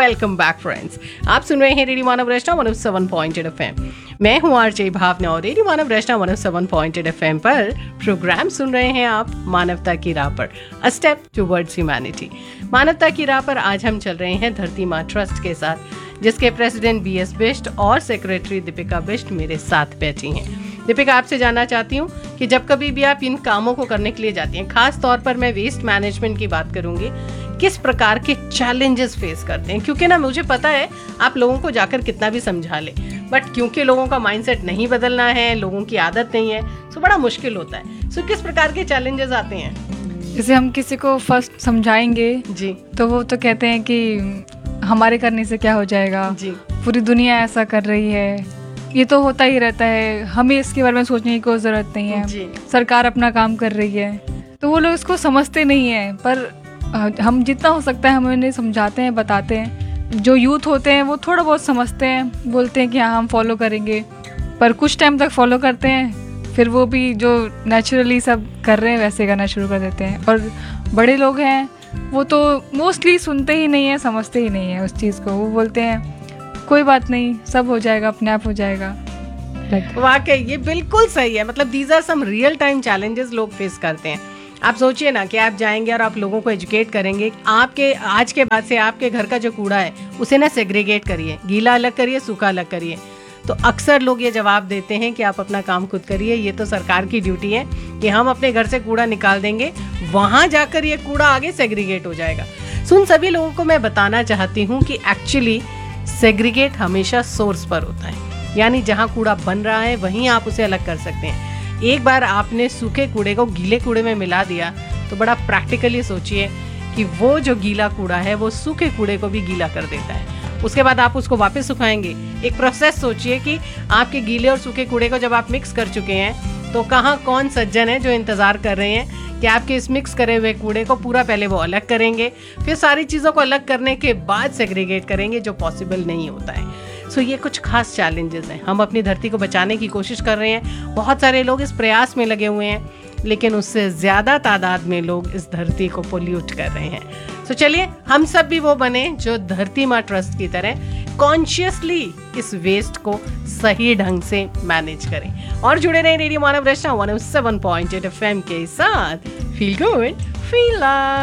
Welcome back friends. आप सुन रहे हैं रेडियो मानव रचना 107.8 FM। मैं हूं आरजे भावना और रेडियो मानव रचना 107.8 FM पर प्रोग्राम सुन रहे हैं आप मानवता की राह पर, अ स्टेप टुवर्ड्स ह्यूमैनिटी। मानवता की राह पर आज हम चल रहे हैं धरती माँ ट्रस्ट के साथ, जिसके प्रेसिडेंट BS बिष्ट और सेक्रेटरी दीपिका बिष्ट मेरे साथ बैठी हैं। दीपिका, आपसे जानना चाहती हूँ कि जब कभी भी आप इन कामों को करने के लिए जाती हैं, खास तौर पर मैं वेस्ट मैनेजमेंट की बात करूंगी, किस प्रकार के चैलेंजेस फेस करते हैं? क्योंकि ना मुझे पता है आप लोगों को जाकर कितना भी समझा ले, बट क्योंकि लोगों का माइंडसेट नहीं बदलना है, लोगों की आदत नहीं है, तो बड़ा मुश्किल होता है। सो किस प्रकार के चैलेंजेस आते हैं? जैसे हम किसी को फर्स्ट समझाएंगे जी, तो वो तो कहते हैं कि हमारे करने से क्या हो जाएगा, जी, पूरी दुनिया ऐसा कर रही है, ये तो होता ही रहता है, हमें इसके बारे में सोचने की कोई ज़रूरत नहीं है, जी, सरकार अपना काम कर रही है। तो वो लोग इसको समझते नहीं हैं, पर हम जितना हो सकता है हम उन्हें समझाते हैं, बताते हैं। जो यूथ होते हैं वो थोड़ा बहुत समझते हैं, बोलते हैं कि हाँ हम फॉलो करेंगे, पर कुछ टाइम तक फॉलो करते हैं, फिर वो भी जो नेचुरली सब कर रहे हैं वैसे करना शुरू कर देते हैं। और बड़े लोग हैं वो तो मोस्टली सुनते ही नहीं है, समझते ही नहीं है उस चीज़ को। वो बोलते हैं कोई बात नहीं, सब हो जाएगा, अपने आप हो जाएगा। वाकई ये बिल्कुल सही है। मतलब these are some real time challenges लोग फेस करते हैं। आप सोचिए ना कि आप जाएंगे और आप लोगों को एजुकेट करेंगे, आपके आज के बाद से आपके घर का जो कूड़ा है उसे ना सेग्रीगेट करिए, गीला अलग करिए, सूखा अलग करिए। तो अक्सर लोग ये जवाब देते हैं कि आप अपना काम खुद करिए, ये तो सरकार की ड्यूटी है कि हम अपने घर से कूड़ा निकाल देंगे, वहां जाकर ये कूड़ा आगे सेग्रीगेट हो जाएगा। सुन, सभी लोगों को मैं बताना चाहती हूँ कि एक्चुअली सेग्रीगेट हमेशा सोर्स पर होता है, यानी जहाँ कूड़ा बन रहा है वहीं आप उसे अलग कर सकते हैं। एक बार आपने सूखे कूड़े को गीले कूड़े में मिला दिया तो बड़ा प्रैक्टिकली सोचिए कि वो जो गीला कूड़ा है वो सूखे कूड़े को भी गीला कर देता है। उसके बाद आप उसको वापस सुखाएंगे। एक प्रोसेस सोचिए कि आपके गीले और सूखे कूड़े को जब आप मिक्स कर चुके हैं तो कहाँ कौन सज्जन है जो इंतज़ार कर रहे हैं कि आपके इस मिक्स करे हुए कूड़े को पूरा पहले वो अलग करेंगे, फिर सारी चीज़ों को अलग करने के बाद सेग्रीगेट करेंगे, जो पॉसिबल नहीं होता है। सो ये कुछ खास चैलेंजेस हैं। हम अपनी धरती को बचाने की कोशिश कर रहे हैं, बहुत सारे लोग इस प्रयास में लगे हुए हैं, लेकिन उससे ज़्यादा तादाद में लोग इस धरती को पोल्यूट कर रहे हैं। सो चलिए हम सब भी वो बने जो धरती माँ ट्रस्ट की तरह कॉन्शियसली इस वेस्ट को सही ढंग से मैनेज करें। और जुड़े रहें रेडियो मानव रचना 107.8 FM के साथ। Feel good, feel